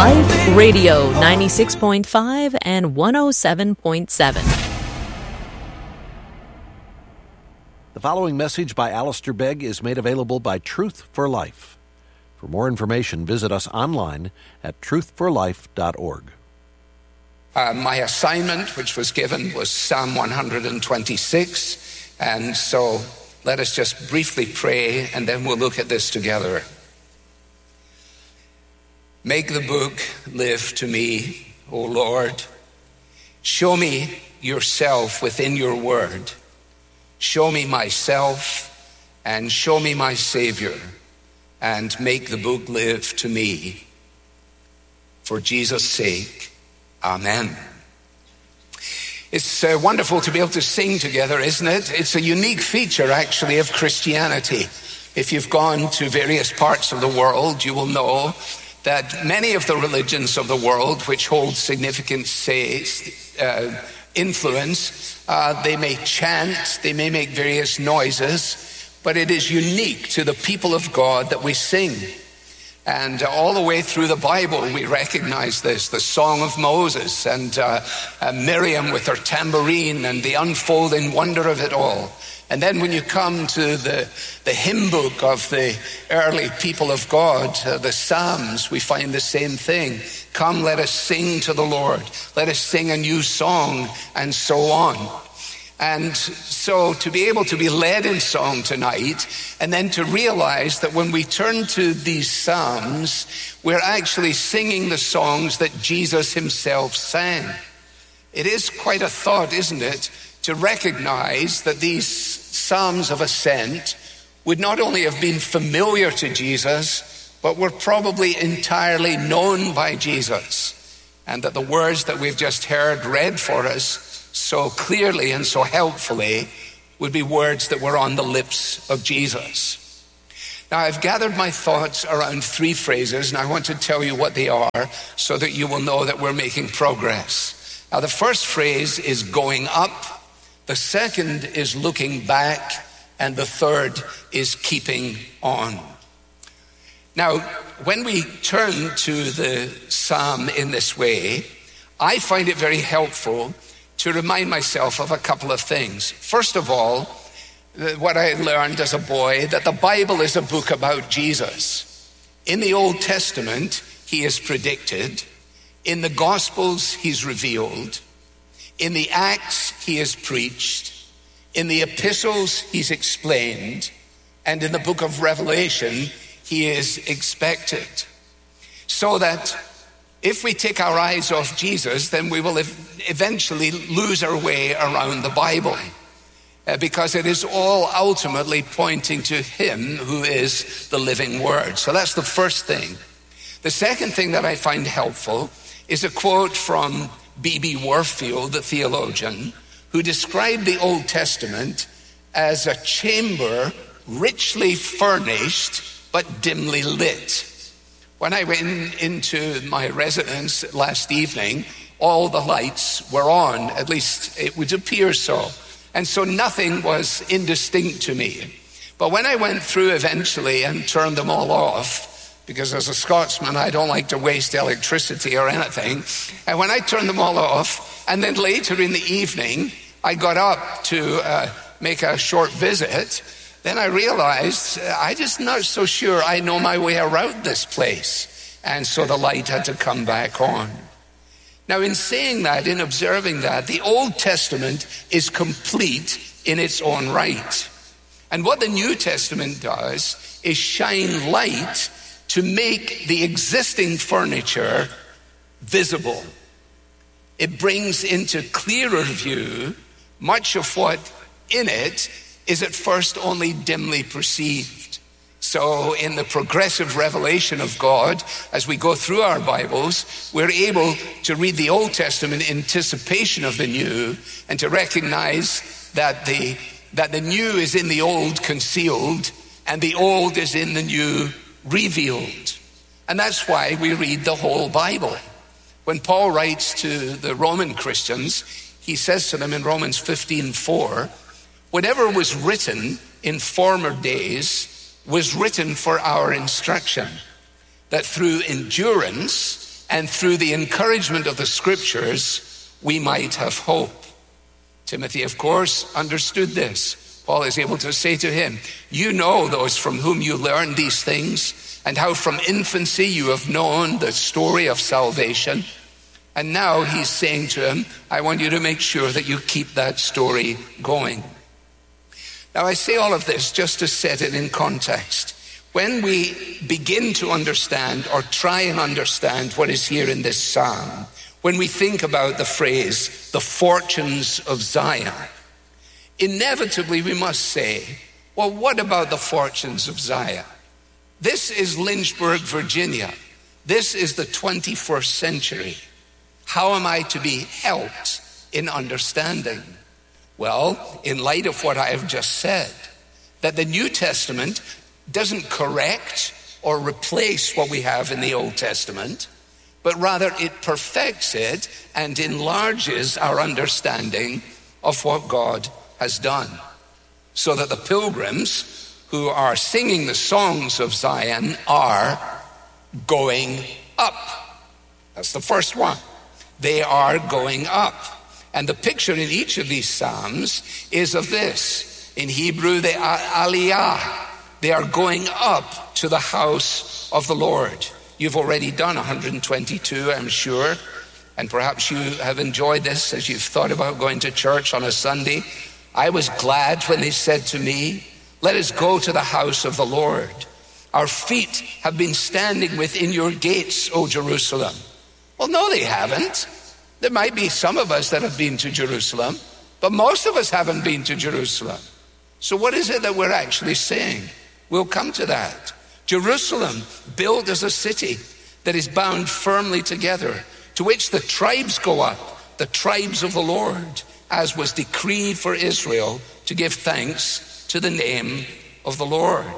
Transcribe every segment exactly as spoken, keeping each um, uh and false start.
Life Radio ninety-six point five and one oh seven point seven. The following message by Alistair Begg is made available by Truth for Life. For more information, visit us online at truth for life dot org. Uh, my assignment, which was given, was Psalm one twenty-six. And so let us just briefly pray, and then we'll look at this together. Make the book live to me, O Lord. Show me yourself within your word. Show me myself and show me my Savior, and make the book live to me. For Jesus' sake, amen. It's uh, wonderful to be able to sing together, isn't it? It's a unique feature, actually, of Christianity. If you've gone to various parts of the world, you will know that many of the religions of the world, which hold significant say, uh, influence, uh, they may chant, they may make various noises, but it is unique to the people of God that we sing. And uh, all the way through the Bible, we recognize this, the Song of Moses and uh, uh, Miriam with her tambourine and the unfolding wonder of it all. And then when you come to the, the hymn book of the early people of God, uh, the Psalms, we find the same thing. Come, let us sing to the Lord. Let us sing a new song, and so on. And so to be able to be led in song tonight, and then to realize that when we turn to these Psalms, we're actually singing the songs that Jesus himself sang. It is quite a thought, isn't it, to recognize that these Psalms of Ascent would not only have been familiar to Jesus, but were probably entirely known by Jesus. And that the words that we've just heard read for us so clearly and so helpfully would be words that were on the lips of Jesus. Now, I've gathered my thoughts around three phrases, and I want to tell you what they are so that you will know that we're making progress. Now, the first phrase is going up. The second is looking back, and the third is keeping on. Now, when we turn to the psalm in this way, I find it very helpful to remind myself of a couple of things. First of all, what I learned as a boy, that the Bible is a book about Jesus. In the Old Testament, he is predicted. In the Gospels, he's revealed. In the Acts, he is preached. In the epistles, he's explained. And in the book of Revelation, he is expected. So that if we take our eyes off Jesus, then we will eventually lose our way around the Bible. Uh, because it is all ultimately pointing to him who is the living word. So that's the first thing. The second thing that I find helpful is a quote from B B Warfield, the theologian, who described the Old Testament as a chamber richly furnished but dimly lit. When I went into my residence last evening, all the lights were on, at least it would appear so. And so nothing was indistinct to me. But when I went through eventually and turned them all off, because as a Scotsman, I don't like to waste electricity or anything. And when I turned them all off, and then later in the evening, I got up to uh, make a short visit, then I realized uh, I'm just not so sure I know my way around this place. And so the light had to come back on. Now, in saying that, in observing that, the Old Testament is complete in its own right. And what the New Testament does is shine light to make the existing furniture visible. It brings into clearer view much of what in it is at first only dimly perceived. So in the progressive revelation of God, as we go through our Bibles, we're able to read the Old Testament in anticipation of the New, and to recognize that the, that the new is in the old concealed, and the old is in the new revealed. And that's why we read the whole Bible. When Paul writes to the Roman Christians, he says to them in Romans fifteen four, whatever was written in former days was written for our instruction, that through endurance and through the encouragement of the scriptures, we might have hope. Timothy, of course, understood this. Paul is able to say to him, you know those from whom you learned these things, and how from infancy you have known the story of salvation. And now he's saying to him, I want you to make sure that you keep that story going. Now I say all of this just to set it in context. When we begin to understand or try and understand what is here in this psalm, when we think about the phrase, the fortunes of Zion, inevitably we must say, well, what about the fortunes of Zion? This is Lynchburg, Virginia. This is the twenty-first century. How am I to be helped in understanding? Well, in light of what I have just said, that the New Testament doesn't correct or replace what we have in the Old Testament, but rather it perfects it and enlarges our understanding of what God has done. So that the pilgrims who are singing the songs of Zion are going up. That's the first one. They are going up. And the picture in each of these psalms is of this. In Hebrew, they are aliyah. They are going up to the house of the Lord. You've already done one hundred twenty-two, I'm sure. And perhaps you have enjoyed this as you've thought about going to church on a Sunday. I was glad when they said to me, let us go to the house of the Lord. Our feet have been standing within your gates, O Jerusalem. Well, no, they haven't. There might be some of us that have been to Jerusalem, but most of us haven't been to Jerusalem. So what is it that we're actually saying? We'll come to that. Jerusalem, built as a city that is bound firmly together, to which the tribes go up, the tribes of the Lord, as was decreed for Israel to give thanks to the name of the Lord.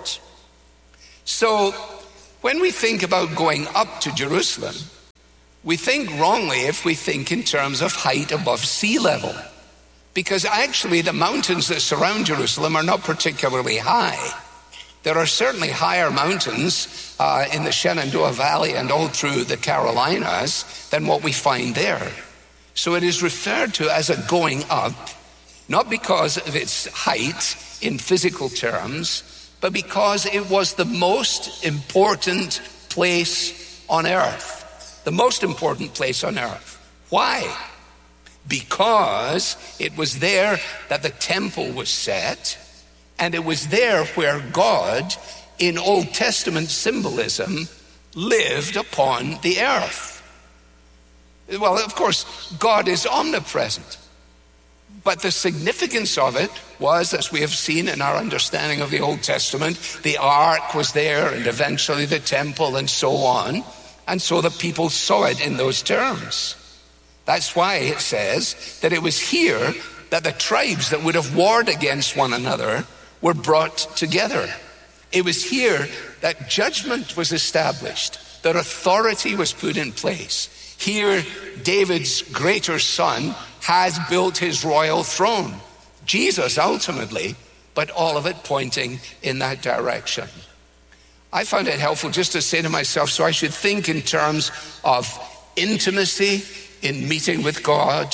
So when we think about going up to Jerusalem, we think wrongly if we think in terms of height above sea level, because actually the mountains that surround Jerusalem are not particularly high. There are certainly higher mountains uh, in the Shenandoah Valley and all through the Carolinas than what we find there. So it is referred to as a going up, not because of its height in physical terms, but because it was the most important place on earth. The most important place on earth. Why? Because it was there that the temple was set, and it was there where God, in Old Testament symbolism, lived upon the earth. Well, of course, God is omnipresent. But the significance of it was, as we have seen in our understanding of the Old Testament, the ark was there and eventually the temple and so on. And so the people saw it in those terms. That's why it says that it was here that the tribes that would have warred against one another were brought together. It was here that judgment was established, that authority was put in place. Here, David's greater son has built his royal throne. Jesus ultimately, but all of it pointing in that direction. I found it helpful just to say to myself, so I should think in terms of intimacy in meeting with God,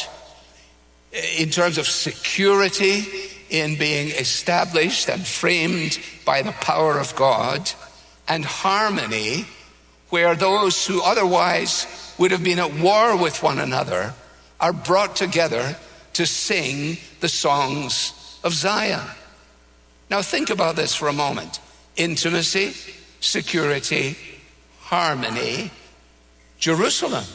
in terms of security in being established and framed by the power of God, and harmony where those who otherwise would have been at war with one another are brought together to sing the songs of Zion. Now think about this for a moment. Intimacy, security, harmony, Jerusalem.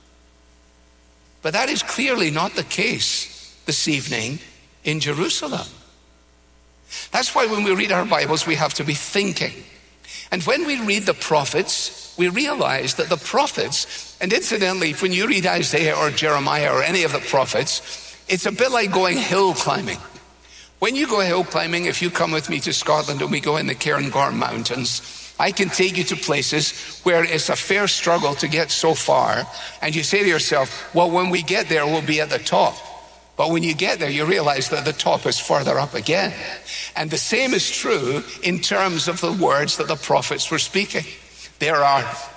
But that is clearly not the case this evening in Jerusalem. That's why when we read our Bibles, we have to be thinking. And when we read the prophets, we realize that the prophets, and incidentally, when you read Isaiah or Jeremiah or any of the prophets, it's a bit like going hill climbing. When you go hill climbing, if you come with me to Scotland and we go in the Cairngorm Mountains, I can take you to places where it's a fair struggle to get so far, and you say to yourself, well, when we get there, we'll be at the top. But when you get there, you realize that the top is further up again. And the same is true in terms of the words that the prophets were speaking. There are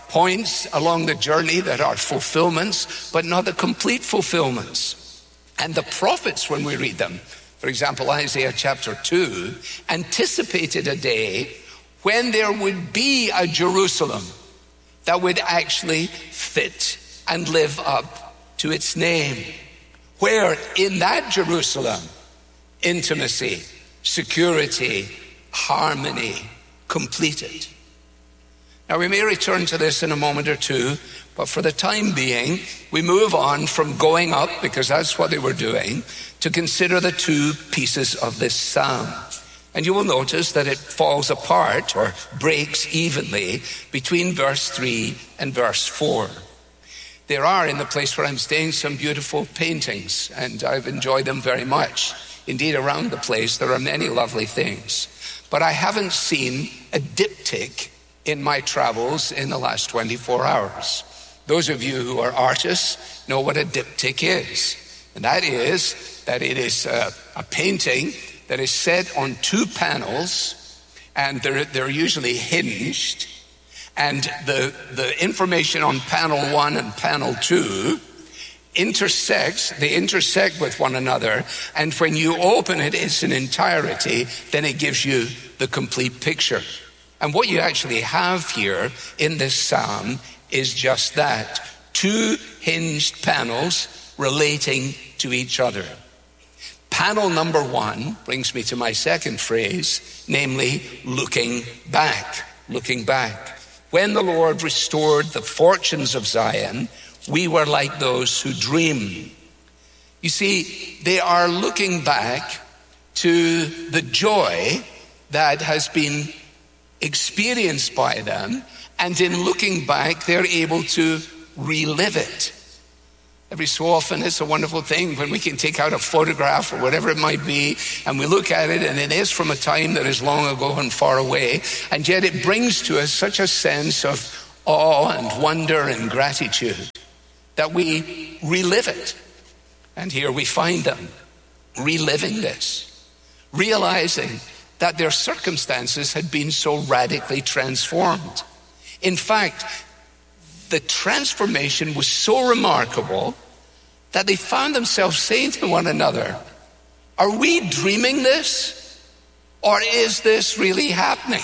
points along the journey that are fulfillments, but not the complete fulfillments. And the prophets, when we read them, for example, Isaiah chapter two, anticipated a day when there would be a Jerusalem that would actually fit and live up to its name, where in that Jerusalem, intimacy, security, harmony completed. Now, we may return to this in a moment or two, but for the time being, we move on from going up, because that's what they were doing, to consider the two pieces of this psalm. And you will notice that it falls apart or breaks evenly between verse three and verse four. There are, in the place where I'm staying, some beautiful paintings, and I've enjoyed them very much. Indeed, around the place, there are many lovely things. But I haven't seen a diptych in my travels in the last twenty-four hours. Those of you who are artists know what a diptych is. And that is that it is a, a painting that is set on two panels, and they're, they're usually hinged. And the, the information on panel one and panel two intersects, they intersect with one another. And when you open it, it's in entirety, then it gives you the complete picture. And what you actually have here in this psalm is just that. Two hinged panels relating to each other. Panel number one brings me to my second phrase, namely looking back, looking back. When the Lord restored the fortunes of Zion, we were like those who dream. You see, they are looking back to the joy that has been experienced by them, and in looking back, they're able to relive it. Every so often, it's a wonderful thing when we can take out a photograph or whatever it might be, and we look at it, and it is from a time that is long ago and far away, and yet it brings to us such a sense of awe and wonder and gratitude that we relive it. And here we find them reliving this, realizing that their circumstances had been so radically transformed. In fact, the transformation was so remarkable that they found themselves saying to one another, are we dreaming this? Or is this really happening?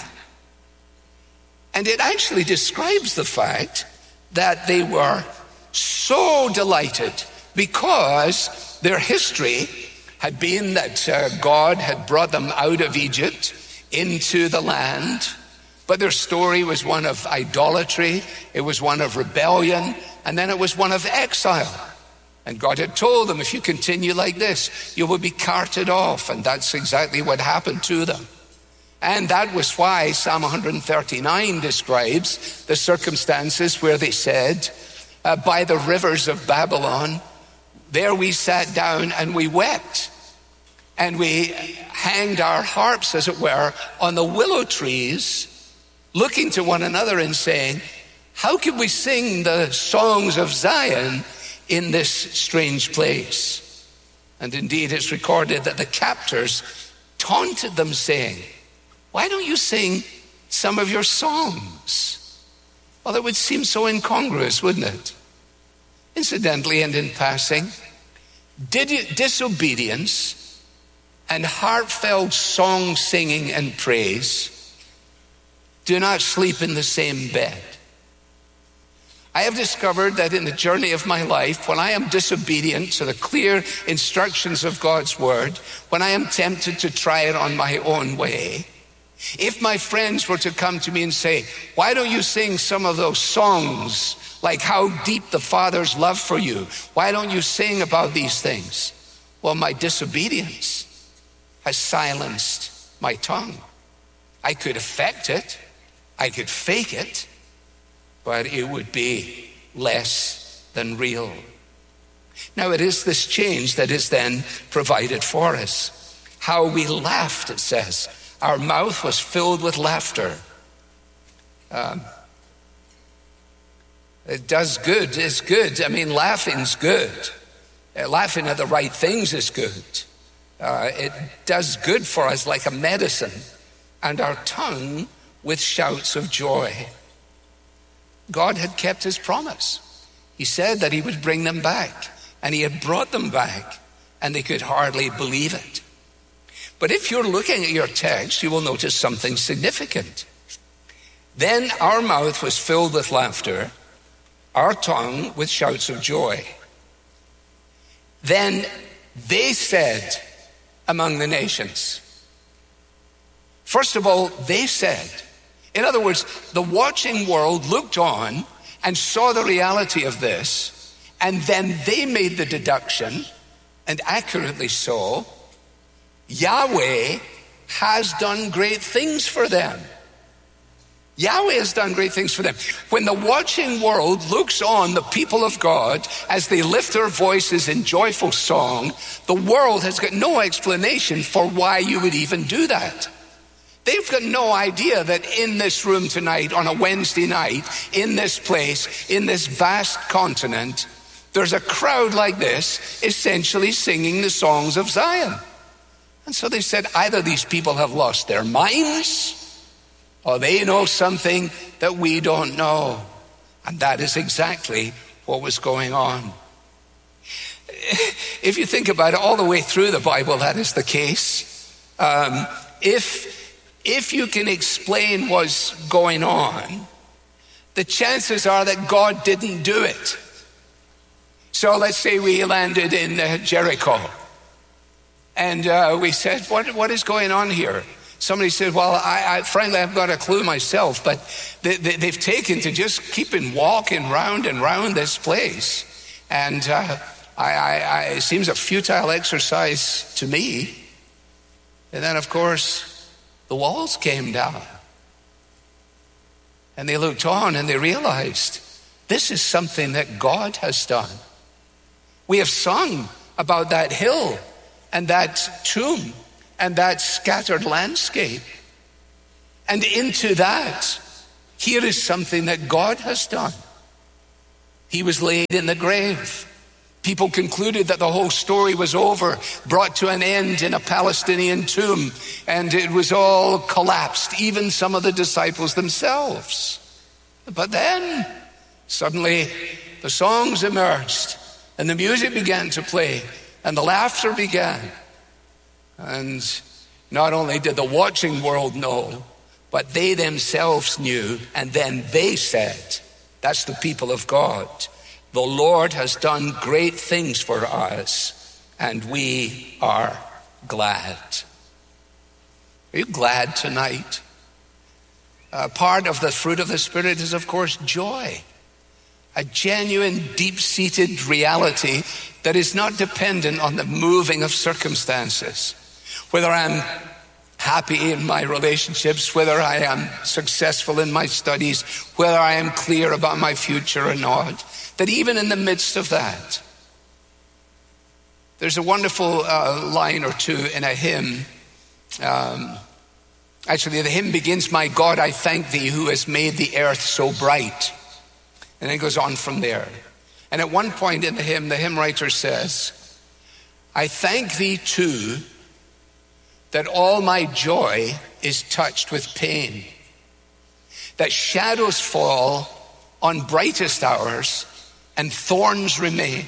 And it actually describes the fact that they were so delighted because their history had been that uh, God had brought them out of Egypt into the land. But their story was one of idolatry, it was one of rebellion, and then it was one of exile. And God had told them, if you continue like this, you will be carted off. And that's exactly what happened to them. And that was why Psalm one thirty-nine describes the circumstances where they said, uh, by the rivers of Babylon, there we sat down and we wept. And we hanged our harps, as it were, on the willow trees, looking to one another and saying, how can we sing the songs of Zion in this strange place? And indeed, it's recorded that the captors taunted them, saying, why don't you sing some of your songs? Well, it would seem so incongruous, wouldn't it? Incidentally, and in passing, disobedience and heartfelt song singing and praise do not sleep in the same bed. I have discovered that in the journey of my life, when I am disobedient to the clear instructions of God's word, when I am tempted to try it on my own way, if my friends were to come to me and say, why don't you sing some of those songs like how deep the Father's love for you? Why don't you sing about these things? Well, my disobedience has silenced my tongue. I could affect it, I could fake it, but it would be less than real. Now, it is this change that is then provided for us. How we laughed, it says. Our mouth was filled with laughter. Um, it does good, it's good. I mean, laughing's good. Uh, laughing at the right things is good. Uh, it does good for us like a medicine. And our tongue with shouts of joy. God had kept his promise. He said that he would bring them back, and he had brought them back, and they could hardly believe it. But if you're looking at your text, you will notice something significant. Then our mouth was filled with laughter, our tongue with shouts of joy. Then they said among the nations. First of all, they said. In other words, the watching world looked on and saw the reality of this, and then they made the deduction, and accurately so, Yahweh has done great things for them. Yahweh has done great things for them. When the watching world looks on the people of God as they lift their voices in joyful song, the world has got no explanation for why you would even do that. They've got no idea that in this room tonight, on a Wednesday night, in this place, in this vast continent, there's a crowd like this essentially singing the songs of Zion. And so they said, either these people have lost their minds, or they know something that we don't know. And that is exactly what was going on. If you think about it, all the way through the Bible, that is the case. Um, if, if you can explain what's going on, the chances are that God didn't do it. So let's say we landed in uh, Jericho, and uh, we said, what, what is going on here? Somebody said, well, I, I frankly, I've got a clue myself, but they, they, they've taken to just keeping walking round and round this place. And uh, I, I, I, it seems a futile exercise to me. And then, of course, the walls came down. And they looked on and they realized this is something that God has done. We have sung about that hill and that tomb and that scattered landscape. And into that, here is something that God has done. He was laid in the grave. People concluded that the whole story was over, brought to an end in a Palestinian tomb, and it was all collapsed, even some of the disciples themselves. But then, suddenly, the songs emerged, and the music began to play, and the laughter began. And not only did the watching world know, but they themselves knew, and then they said, that's the people of God, the Lord has done great things for us, and we are glad. Are you glad tonight? Uh, part of the fruit of the Spirit is, of course, joy. A genuine, deep-seated reality that is not dependent on the moving of circumstances. Whether I'm happy in my relationships, whether I am successful in my studies, whether I am clear about my future or not, that even in the midst of that, there's a wonderful uh, line or two in a hymn. Um, actually, the hymn begins, "My God, I thank thee who has made the earth so bright." And it goes on from there. And at one point in the hymn, the hymn writer says, "I thank thee too, that all my joy is touched with pain, that shadows fall on brightest hours and thorns remain,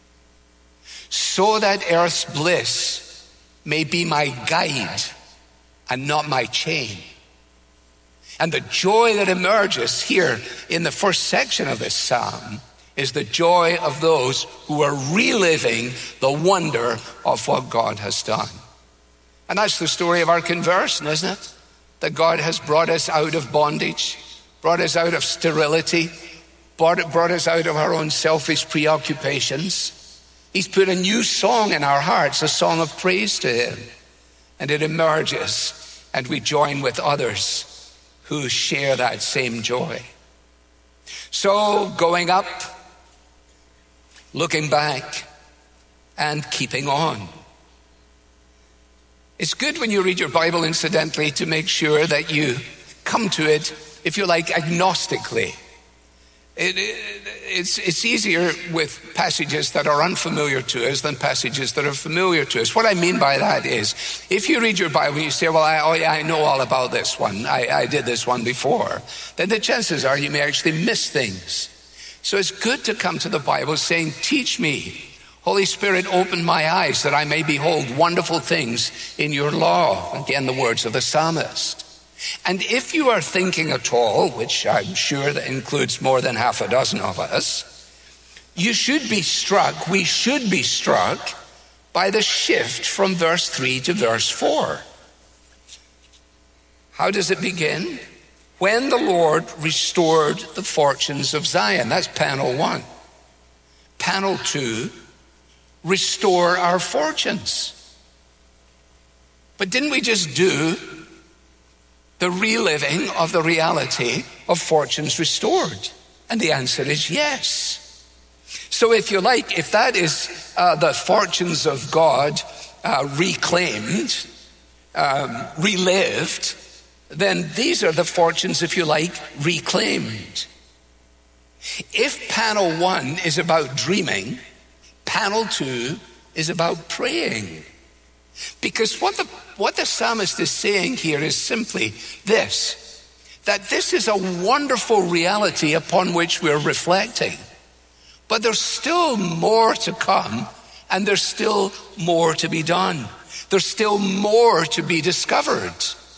so that earth's bliss may be my guide and not my chain." And the joy that emerges here in the first section of this psalm is the joy of those who are reliving the wonder of what God has done. And that's the story of our conversion, isn't it? That God has brought us out of bondage, brought us out of sterility, brought, brought us out of our own selfish preoccupations. He's put a new song in our hearts, a song of praise to him. And it emerges, and we join with others who share that same joy. So going up, looking back, and keeping on. It's good when you read your Bible, incidentally, to make sure that you come to it, if you like, agnostically. It, it, it's, it's easier with passages that are unfamiliar to us than passages that are familiar to us. What I mean by that is, if you read your Bible and you say, well, I, oh yeah, I know all about this one, I, I did this one before, then the chances are you may actually miss things. So it's good to come to the Bible saying, teach me. Holy Spirit, open my eyes that I may behold wonderful things in your law. Again, the words of the psalmist. And if you are thinking at all, which I'm sure that includes more than half a dozen of us, you should be struck, we should be struck by the shift from verse three to verse four. How does it begin? When the Lord restored the fortunes of Zion. That's panel one. Panel two, restore our fortunes. But didn't we just do the reliving of the reality of fortunes restored? And the answer is yes. So if you like, if that is uh, the fortunes of God uh, reclaimed, um, relived, then these are the fortunes, if you like, reclaimed. If panel one is about dreaming, panel two is about praying. Because what the what the psalmist is saying here is simply this, that this is a wonderful reality upon which we're reflecting. But there's still more to come, and there's still more to be done. There's still more to be discovered.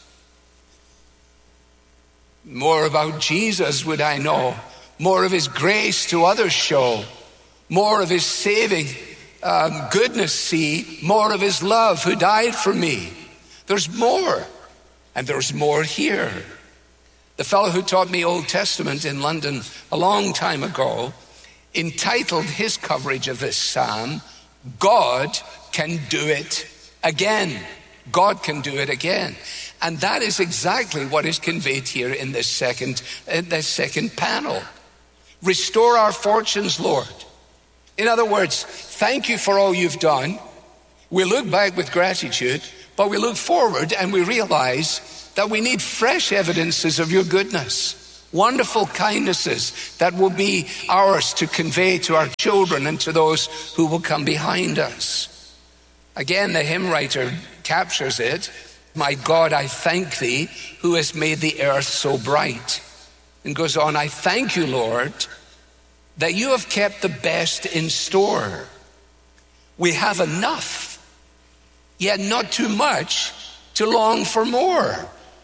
More about Jesus would I know, more of his grace to others show, more of his saving um, goodness see, more of his love who died for me. There's more, and there's more here. The fellow who taught me Old Testament in London a long time ago entitled his coverage of this psalm, God Can Do It Again. God can do it again. And that is exactly what is conveyed here in this second, in this second panel. Restore our fortunes, Lord. In other words, thank you for all you've done. We look back with gratitude, but we look forward and we realize that we need fresh evidences of your goodness, wonderful kindnesses that will be ours to convey to our children and to those who will come behind us. Again, the hymn writer captures it. My God, I thank thee who has made the earth so bright. And goes on, I thank you, Lord, that you have kept the best in store. We have enough, yet not too much to long for more.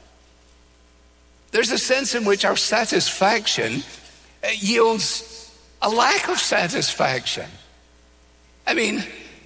There's a sense in which our satisfaction yields a lack of satisfaction. I mean,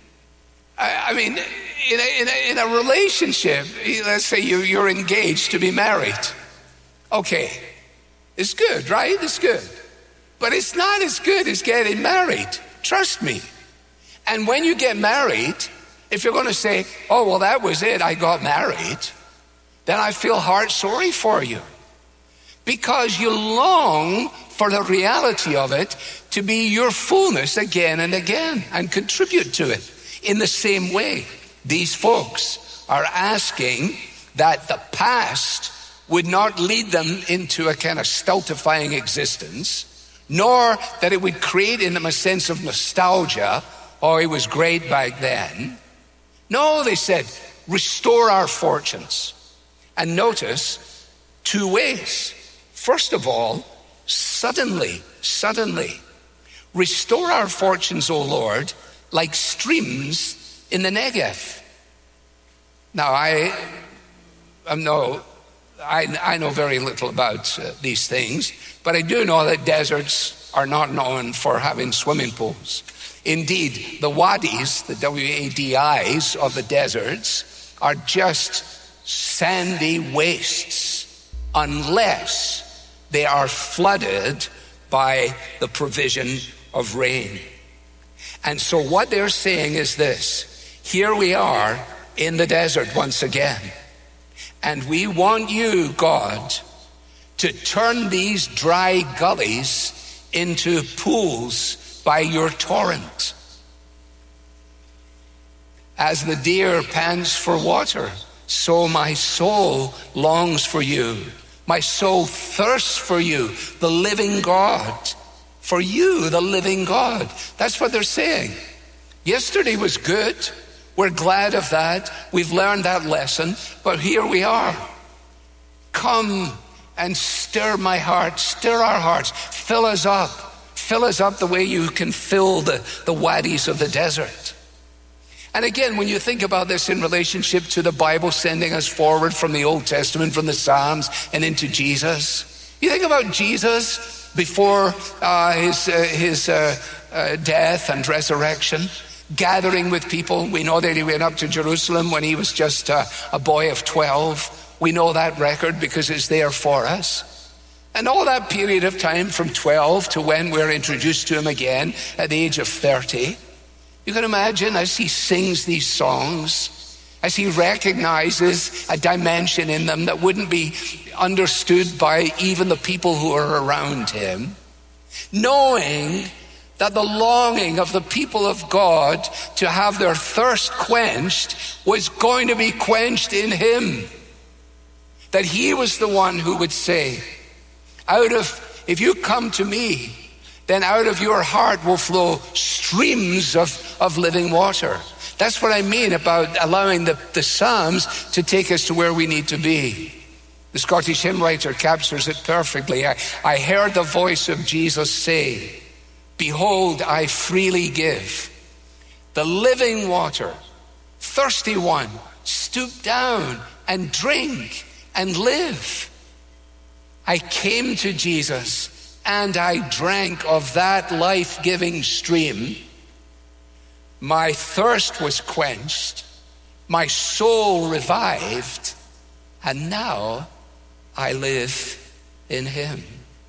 I, I mean, in a, in, a, in a relationship, let's say you, you're engaged to be married. Okay, it's good, right? It's good. But it's not as good as getting married. Trust me. And when you get married, if you're going to say, oh, well, that was it, I got married, then I feel heart sorry for you. Because you long for the reality of it to be your fullness again and again and contribute to it. In the same way, these folks are asking that the past would not lead them into a kind of stultifying existence, nor that it would create in them a sense of nostalgia, oh, it was great back then. No, they said, restore our fortunes. And notice, two ways. First of all, suddenly, suddenly, restore our fortunes, O Lord, like streams in the Negev. Now, I, I'm no, I, I know very little about uh, these things, but I do know that deserts are not known for having swimming pools. Indeed, the wadis, the W A D Is of the deserts, are just sandy wastes unless they are flooded by the provision of rain. And so what they're saying is this: here we are in the desert once again, and we want you, God, to turn these dry gullies into pools by your torrent. As the deer pants for water, so my soul longs for you. My soul thirsts for you, the living God. for you, the living God. That's what they're saying. Yesterday was good. We're glad of that. We've learned that lesson, but here we are. Come and stir my heart, stir our hearts, fill us up, fill us up the way you can fill the, the wadis of the desert. And again, when you think about this in relationship to the Bible sending us forward from the Old Testament, from the Psalms and into Jesus, you think about Jesus before uh, his, uh, his uh, uh, death and resurrection, gathering with people. We know that he went up to Jerusalem when he was just uh, a boy of twelve. We know that record because it's there for us. And all that period of time from twelve to when we're introduced to him again at the age of thirty, you can imagine as he sings these songs, as he recognizes a dimension in them that wouldn't be understood by even the people who are around him, knowing that the longing of the people of God to have their thirst quenched was going to be quenched in him. That he was the one who would say, out of, if you come to me, then out of your heart will flow streams of, of living water. That's what I mean about allowing the, the Psalms to take us to where we need to be. The Scottish hymn writer captures it perfectly. I, I heard the voice of Jesus say, behold, I freely give the living water. Thirsty one, stoop down and drink and live. I came to Jesus and I drank of that life-giving stream. My thirst was quenched, my soul revived, and now I live in him.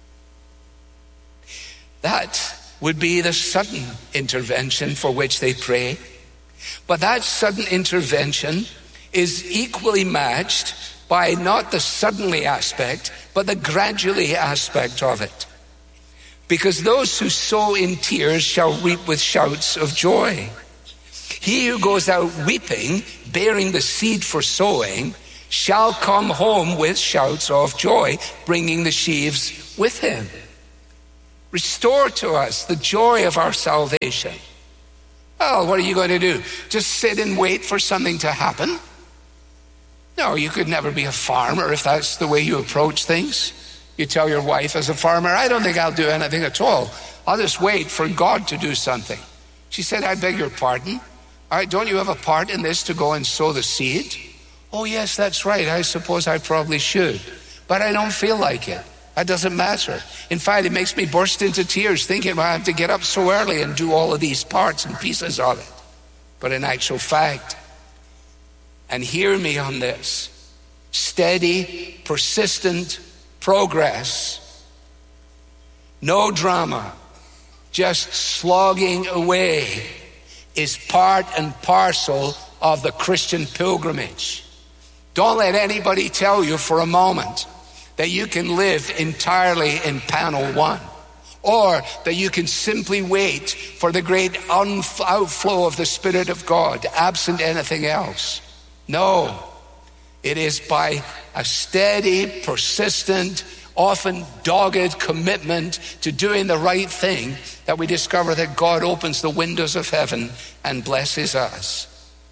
That would be the sudden intervention for which they pray. But that sudden intervention is equally matched by not the suddenly aspect, but the gradually aspect of it. Because those who sow in tears shall reap with shouts of joy. He who goes out weeping, bearing the seed for sowing, shall come home with shouts of joy, bringing the sheaves with him. Restore to us the joy of our salvation. Oh, what are you going to do? Just sit and wait for something to happen? No, you could never be a farmer if that's the way you approach things. You tell your wife as a farmer, I don't think I'll do anything at all. I'll just wait for God to do something. She said, I beg your pardon. All right, don't you have a part in this to go and sow the seed? Oh, yes, that's right. I suppose I probably should. But I don't feel like it. That doesn't matter. In fact, it makes me burst into tears thinking I have to get up so early and do all of these parts and pieces of it. But in actual fact, and hear me on this, steady, persistent progress, no drama, just slogging away is part and parcel of the Christian pilgrimage. Don't let anybody tell you for a moment that you can live entirely in panel one, or that you can simply wait for the great outflow of the Spirit of God, absent anything else. No, it is by a steady, persistent, often dogged commitment to doing the right thing that we discover that God opens the windows of heaven and blesses us.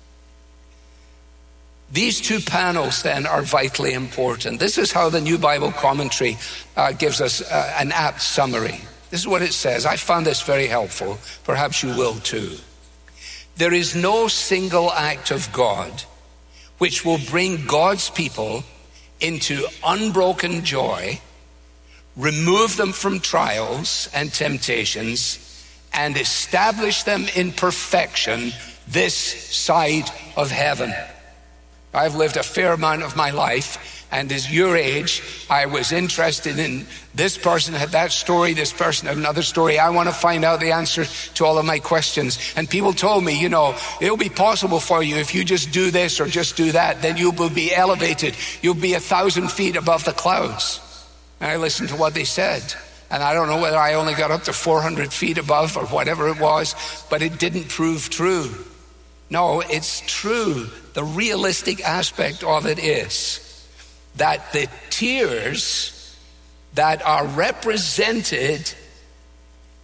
These two panels then are vitally important. This is how the New Bible Commentary uh, gives us uh, an apt summary. This is what it says. I found this very helpful. Perhaps you will too. There is no single act of God which will bring God's people into unbroken joy, remove them from trials and temptations, and establish them in perfection this side of heaven. I've lived a fair amount of my life, and as your age, I was interested in this person had that story, this person had another story. I want to find out the answer to all of my questions. And people told me, you know, it'll be possible for you if you just do this or just do that, then you will be elevated. You'll be a thousand feet above the clouds. And I listened to what they said. And I don't know whether I only got up to four hundred feet above or whatever it was, but it didn't prove true. No, it's true. The realistic aspect of it is that the tears that are represented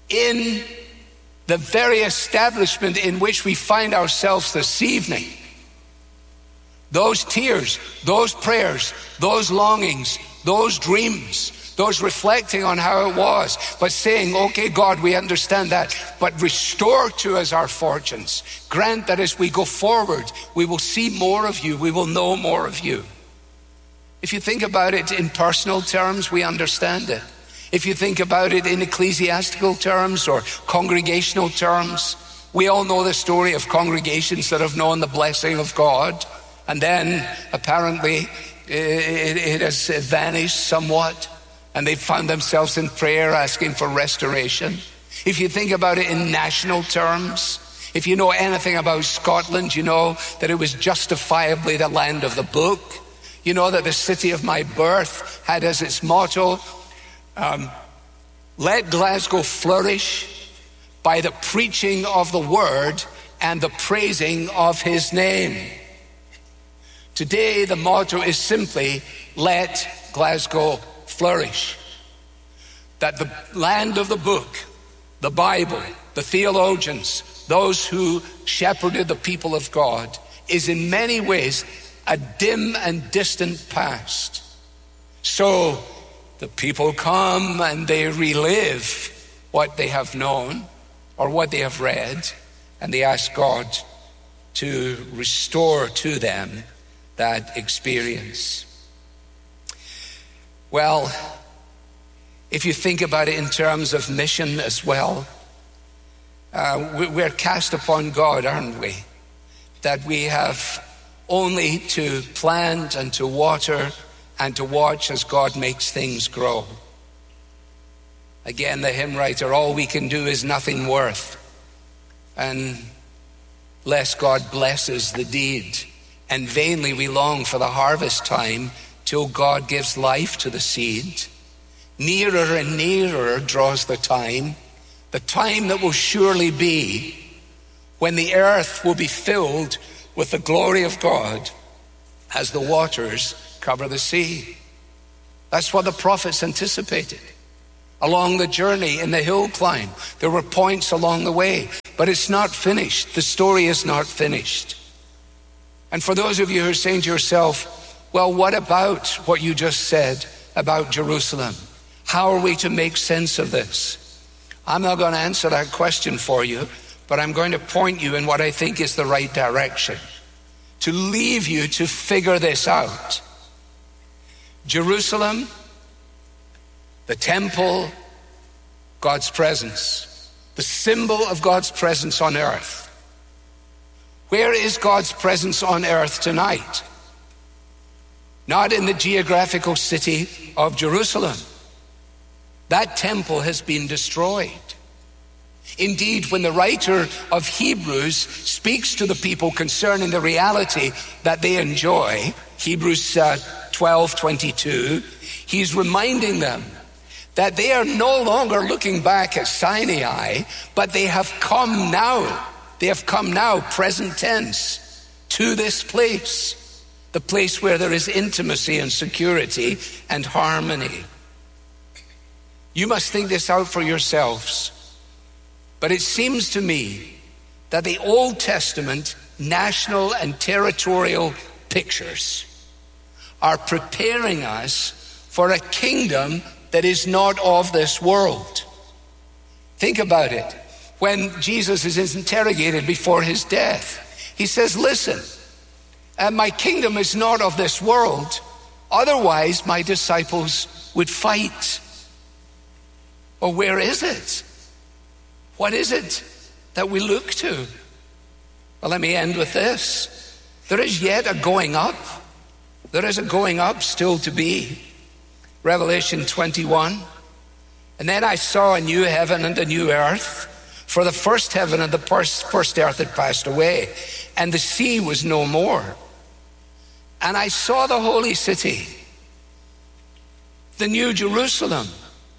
in the very establishment in which we find ourselves this evening. Those tears, those prayers, those longings, those dreams, those reflecting on how it was, but saying, okay, God, we understand that, but restore to us our fortunes. Grant that as we go forward, we will see more of you, we will know more of you. If you think about it in personal terms, we understand it. If you think about it in ecclesiastical terms or congregational terms, we all know the story of congregations that have known the blessing of God, and then apparently it, it has vanished somewhat, and they've found themselves in prayer asking for restoration. If you think about it in national terms, if you know anything about Scotland, you know that it was justifiably the land of the book. You know that the city of my birth had as its motto, um, let Glasgow flourish by the preaching of the word and the praising of his name. Today the motto is simply, let Glasgow flourish. That the land of the book, the Bible, the theologians, those who shepherded the people of God, is in many ways a dim and distant past. So the people come and they relive what they have known or what they have read, and they ask God to restore to them that experience. Well, if you think about it in terms of mission as well, uh, we're cast upon God, aren't we? That we have only to plant and to water and to watch as God makes things grow. Again, the hymn writer, all we can do is nothing worth, unless God blesses the deed. And vainly we long for the harvest time till God gives life to the seed. Nearer and nearer draws the time, the time that will surely be when the earth will be filled with the glory of God as the waters cover the sea. That's what the prophets anticipated. Along the journey in the hill climb, there were points along the way, but it's not finished. The story is not finished. And for those of you who are saying to yourself, well, what about what you just said about Jerusalem? How are we to make sense of this? I'm not going to answer that question for you, but I'm going to point you in what I think is the right direction, to leave you to figure this out. Jerusalem, the temple, God's presence, the symbol of God's presence on earth. Where is God's presence on earth tonight? Not in the geographical city of Jerusalem. That temple has been destroyed. Indeed, when the writer of Hebrews speaks to the people concerning the reality that they enjoy, Hebrews uh, twelve twenty-two, he's reminding them that they are no longer looking back at Sinai, but they have come now. They have come now, present tense, to this place, the place where there is intimacy and security and harmony. You must think this out for yourselves. But it seems to me that the Old Testament national and territorial pictures are preparing us for a kingdom that is not of this world. Think about it. When Jesus is interrogated before his death, he says, listen, uh, my kingdom is not of this world. Otherwise, my disciples would fight. Well, where is it? What is it that we look to? Well, let me end with this. There is yet a going up. There is a going up still to be. Revelation twenty-one. And then I saw a new heaven and a new earth. For the first heaven and the first earth had passed away, and the sea was no more. And I saw the holy city, the new Jerusalem,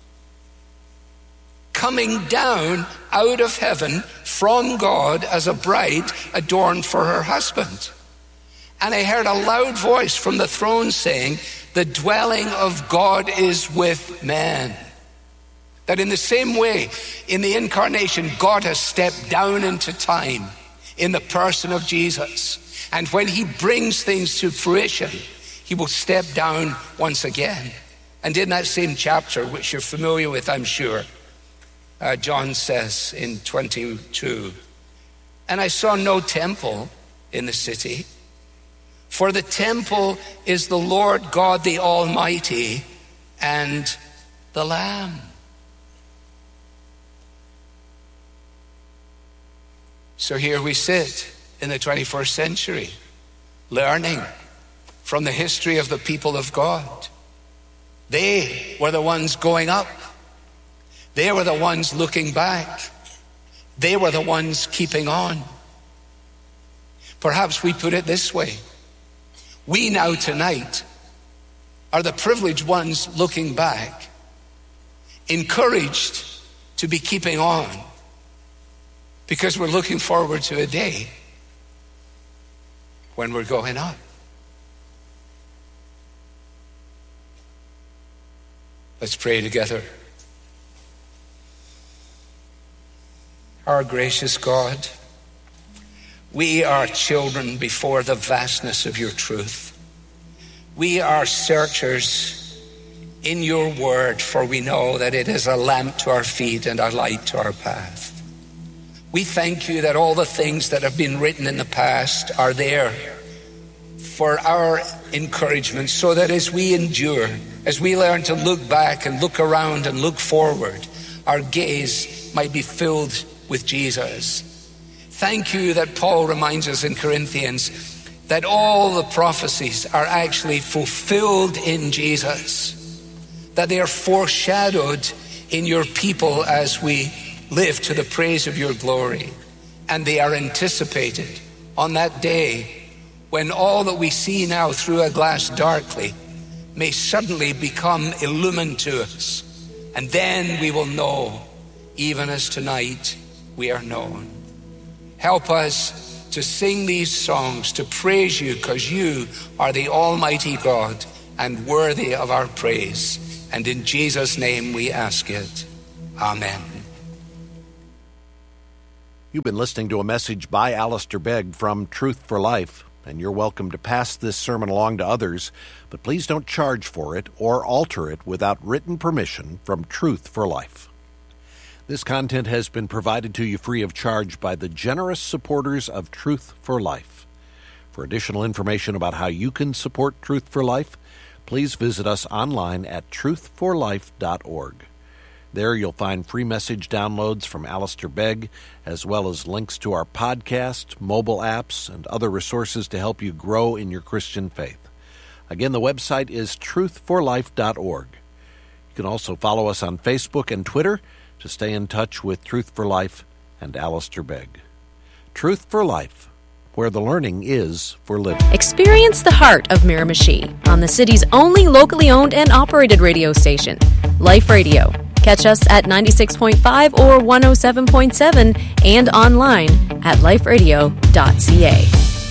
coming down out of heaven from God as a bride adorned for her husband. And I heard a loud voice from the throne saying, the dwelling of God is with men. That in the same way, in the incarnation, God has stepped down into time in the person of Jesus. And when he brings things to fruition, he will step down once again. And in that same chapter, which you're familiar with, I'm sure, uh, John says in twenty-two, and I saw no temple in the city, for the temple is the Lord God the Almighty and the Lamb. So here we sit in the twenty-first century, learning from the history of the people of God. They were the ones going up. They were the ones looking back. They were the ones keeping on. Perhaps we put it this way. We now tonight are the privileged ones looking back, encouraged to be keeping on, because we're looking forward to a day when we're going up. Let's pray together. Our gracious God, we are children before the vastness of your truth. We are searchers in your word, for we know that it is a lamp to our feet and a light to our path. We thank you that all the things that have been written in the past are there for our encouragement, so that as we endure, as we learn to look back and look around and look forward, our gaze might be filled with Jesus. Thank you that Paul reminds us in Corinthians that all the prophecies are actually fulfilled in Jesus, that they are foreshadowed in your people as we live to the praise of your glory, and they are anticipated on that day when all that we see now through a glass darkly may suddenly become illumined to us, and then we will know, even as tonight we are known. Help us to sing these songs, to praise you, because you are the Almighty God and worthy of our praise. And in Jesus' name we ask it. Amen. You've been listening to a message by Alistair Begg from Truth for Life, and you're welcome to pass this sermon along to others, but please don't charge for it or alter it without written permission from Truth for Life. This content has been provided to you free of charge by the generous supporters of Truth for Life. For additional information about how you can support Truth for Life, please visit us online at truth for life dot org. There you'll find free message downloads from Alistair Begg, as well as links to our podcast, mobile apps, and other resources to help you grow in your Christian faith. Again, the website is truth for life dot org. You can also follow us on Facebook and Twitter to stay in touch with Truth for Life and Alistair Begg. Truth for Life, where the learning is for living. Experience the heart of Miramichi on the city's only locally owned and operated radio station, Life Radio. Catch us at ninety-six point five or one oh seven point seven and online at life radio dot c a.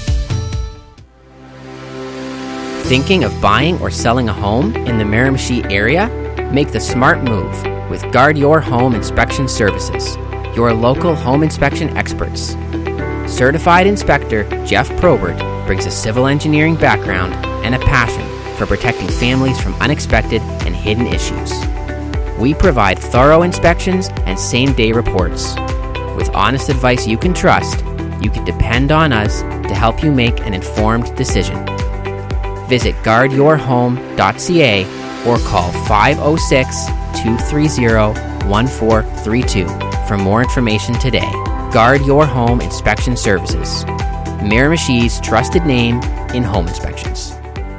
Thinking of buying or selling a home in the Miramichi area? Make the smart move with Guard Your Home Inspection Services, your local home inspection experts. Certified inspector Jeff Probert brings a civil engineering background and a passion for protecting families from unexpected and hidden issues. We provide thorough inspections and same-day reports. With honest advice you can trust, you can depend on us to help you make an informed decision. Visit guard your home dot c a or call five oh six, two three zero, one four three two for more information today. Guard Your Home Inspection Services, Miramichi's trusted name in home inspections.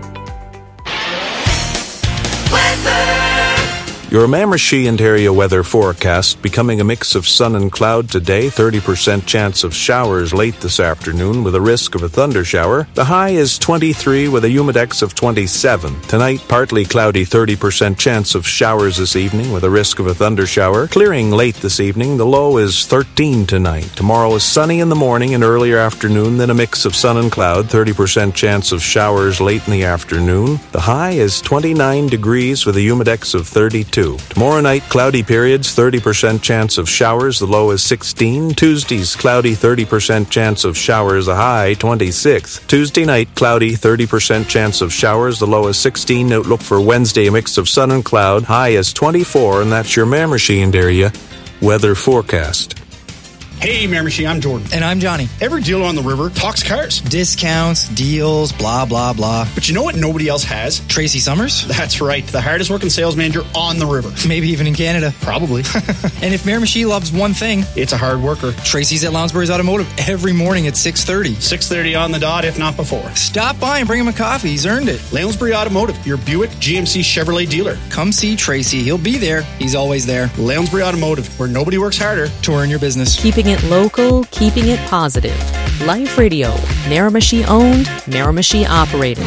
Your Miramichi and area weather forecast becoming a mix of sun and cloud today, thirty percent chance of showers late this afternoon with a risk of a thunder shower. The high is twenty-three with a humidex of twenty-seven. Tonight, partly cloudy, thirty percent chance of showers this evening with a risk of a thunder shower. Clearing late this evening, the low is thirteen tonight. Tomorrow is sunny in the morning and earlier afternoon, then a mix of sun and cloud, thirty percent chance of showers late in the afternoon. The high is twenty-nine degrees with a humidex of thirty-two. twenty-two. Tomorrow night, cloudy periods, thirty percent chance of showers, the low is sixteen. Tuesday's cloudy, thirty percent chance of showers, the high twenty-six. Tuesday night, cloudy, thirty percent chance of showers, the low is sixteen. Outlook for Wednesday, a mix of sun and cloud, high is twenty-four, and that's your Miramichi and area weather forecast. Hey, Miramichi, I'm Jordan. And I'm Johnny. Every dealer on the river talks cars. Discounts, deals, blah, blah, blah. But you know what nobody else has? Tracy Summers? That's right, the hardest working sales manager on the river. Maybe even in Canada. Probably. And if Miramichi loves one thing, it's a hard worker. Tracy's at Lounsbury's Automotive every morning at six thirty. six thirty on the dot, if not before. Stop by and bring him a coffee. He's earned it. Lounsbury Automotive, your Buick G M C Chevrolet dealer. Come see Tracy. He'll be there. He's always there. Lounsbury Automotive, where nobody works harder to earn your business. Keeping it local, keeping it positive. Life Radio, Miramichi owned, Miramichi operated.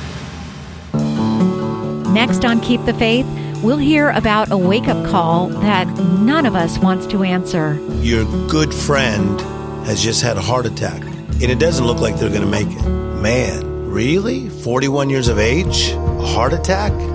Next on Keep the Faith, we'll hear about a wake-up call that none of us wants to answer. Your good friend has just had a heart attack, and it doesn't look like they're going to make it. Man, really? forty-one years of age? A heart attack?